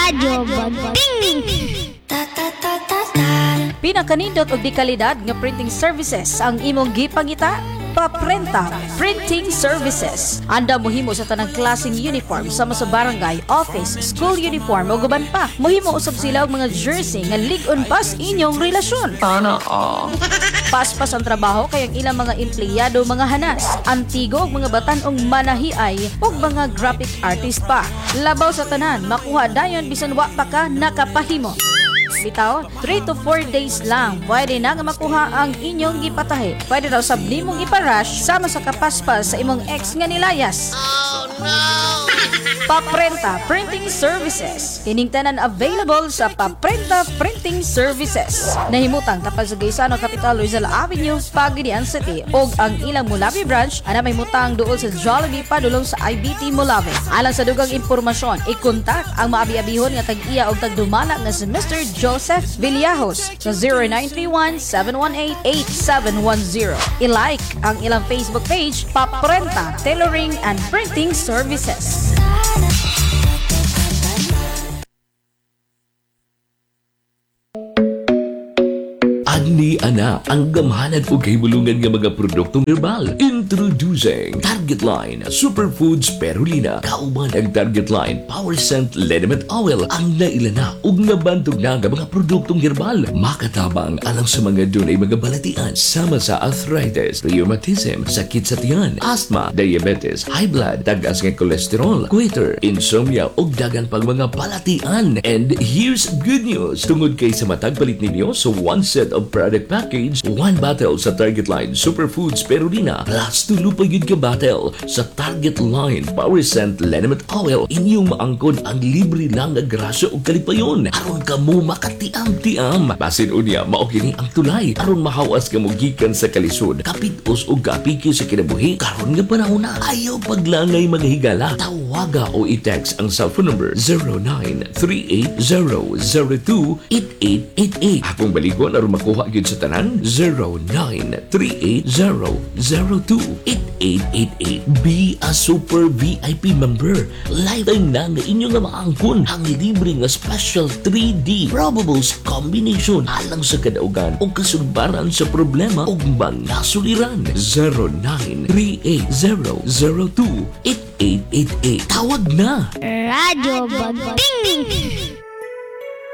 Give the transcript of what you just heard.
Radyo Bagping. Pinakanindot og di kalidad nga printing services ang imong gipangita. Paprenta Printing Services. Anda mohimo sa tanang klaseng uniform sama sa barangay, office, school uniform o guban pa. Mohimo usab sila og mga jersey nga lig-on pas inyong relasyon. Paspas ang trabaho kay ang ilang mga empleyado mga hanas, antigo og mga batan-ong manahiay ug mga graphic artist pa. Labaw sa tanan, makuha dayon bisan wa pa ka nakapahimo. Bitaw, 3 to 4 days lang pwede na nga makuha ang inyong gipatahe. Pwede daw sabli mong iparush sama sa kapaspas sa imong ex nga nilayas. Oh no! Paprenta Printing Services. Kining tanan available sa Paprenta Printing Services. Nahimutang tapos sa Gaisano Capital Rizal Avenue, Pagadian City. Og ang ilang Mulawi branch ana may mutang duol sa Jollibee padulong sa IBT Mulawi. Alang sa dugang impormasyon, i-contact ang maabi-abihon nga tag-iya og tagdumala nga si Mr. Joseph Villajos sa 0931-718-8710. I-like ang ilang Facebook page, Paprenta Tailoring and Printing Services. Agni ana ang gamhanan ug kahibulungan nga mga produktong herbal. Introducing Target Line Superfoods Spirulina. Kauban ang Target Line Power Scent Liniment Oil ang nailana ug nabantog na nga mga produktong herbal. Makatabang alang sa mga dunay mga balatian sama sa arthritis, rheumatism, sakit sa tiyan, asthma, diabetes, high blood, tagas nga cholesterol, goiter, insomnia ug dagan pang mga balatian. And here's good news. Tungod kay sa matag palit ninyo sa one set of product package, 1 bottle sa Target Line Superfoods Spirulina plus 2 pa yun ka bottle sa Target Line Power Scent Liniment Oil. Inyong maangkon ang libre lang na grasya o kalipayon aron ka mo makatiam-tiam. Basin unya mao kini ang tulay aron mahawas ka mo gikan sa kalisod, kapitos o kapiki sa kinabuhi karon nga panahon na. Ayaw paglangay mga higala. Tawaga o i-text ang cellphone number 0938-002-8888. Akong baligon aron makuha gyud sa tanan 0938-002-8888. Be a super VIP member. Lifetime na nga inyo nga maangkon ang libre nga special 3D probables combination alang sa kadaugan o kasulbaran sa problema o mga suliran. 0938-002-8888. Tawag na! Radyo Bagping.